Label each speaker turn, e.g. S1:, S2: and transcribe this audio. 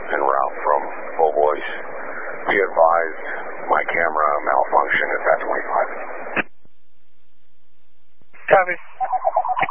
S1: en route from Full Voice. Be advised, my camera malfunction. It's at 25.
S2: Copy.